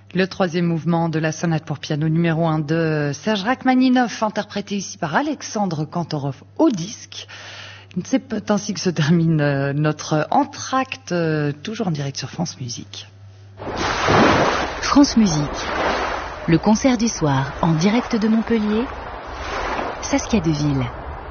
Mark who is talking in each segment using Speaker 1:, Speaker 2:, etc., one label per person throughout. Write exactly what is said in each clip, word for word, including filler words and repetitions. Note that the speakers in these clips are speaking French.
Speaker 1: Le troisième mouvement de la sonate pour piano numéro un de Serge Rachmaninoff, interprété ici par Alexandre Kantorov au disque. C'est ainsi que se termine notre entracte, toujours en direct sur France Musique.
Speaker 2: France Musique, le concert du soir en direct de Montpellier, Saskia Deville.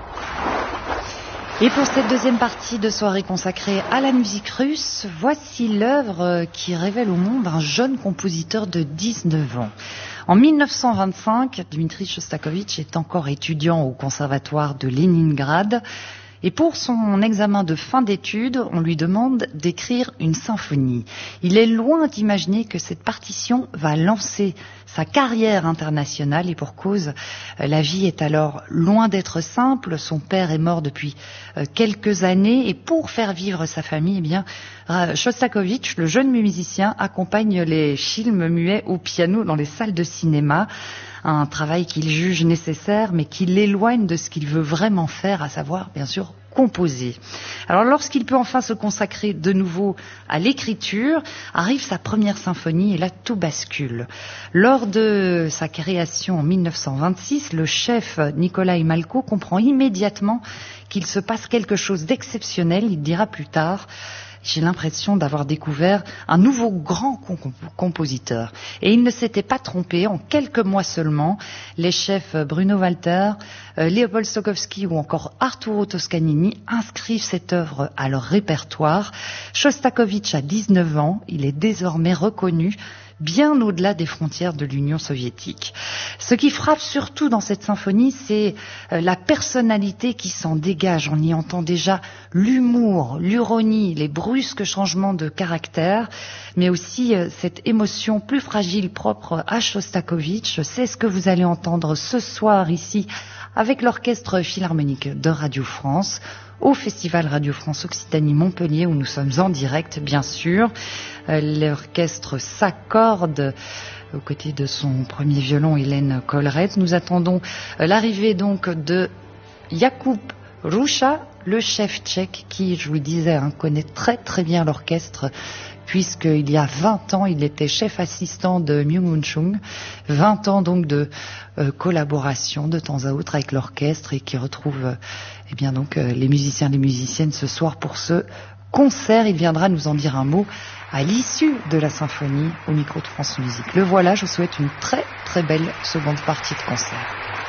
Speaker 1: Et pour cette deuxième partie de soirée consacrée à la musique russe, voici l'œuvre qui révèle au monde un jeune compositeur de dix-neuf ans. En mille neuf cent vingt-cinq, Dmitri Shostakovich est encore étudiant au conservatoire de Leningrad. Et pour son examen de fin d'études, on lui demande d'écrire une symphonie. Il est loin d'imaginer que cette partition va lancer sa carrière internationale et pour cause, la vie est alors loin d'être simple. Son père est mort depuis quelques années et pour faire vivre sa famille, eh bien, Shostakovich, le jeune musicien, accompagne les films muets au piano dans les salles de cinéma. Un travail qu'il juge nécessaire, mais qui l'éloigne de ce qu'il veut vraiment faire, à savoir, bien sûr, composer. Alors, lorsqu'il peut enfin se consacrer de nouveau à l'écriture, arrive sa première symphonie et là, tout bascule. Lors de sa création en mille neuf cent vingt-six, le chef Nikolai Malko comprend immédiatement qu'il se passe quelque chose d'exceptionnel. Il dira plus tard: j'ai l'impression d'avoir découvert un nouveau grand compositeur. Et il ne s'était pas trompé. En quelques mois seulement, les chefs Bruno Walter, euh, Léopold Stokowski ou encore Arturo Toscanini inscrivent cette œuvre à leur répertoire. Shostakovich a dix-neuf ans. Il est désormais reconnu bien au-delà des frontières de l'Union soviétique. Ce qui frappe surtout dans cette symphonie, c'est la personnalité qui s'en dégage. On y entend déjà l'humour, l'ironie, les brusques changements de caractère, mais aussi cette émotion plus fragile propre à Shostakovich. C'est ce que vous allez entendre ce soir ici avec l'Orchestre Philharmonique de Radio France, au Festival Radio France Occitanie Montpellier, où nous sommes en direct, bien sûr. L'orchestre s'accorde aux côtés de son premier violon, Hélène Colret. Nous attendons l'arrivée donc de Jakub Ruscha, le chef tchèque qui, je vous le disais, hein, connaît très très bien l'orchestre, puisqu'il y a vingt ans, il était chef assistant de Myung-Whun Chung. vingt ans donc de euh, collaboration de temps à autre avec l'orchestre et qui retrouve euh, eh bien donc euh, les musiciens et les musiciennes ce soir pour ce concert. Il viendra nous en dire un mot à l'issue de la symphonie au micro de France Musique. Le voilà, je vous souhaite une très très belle seconde partie de concert.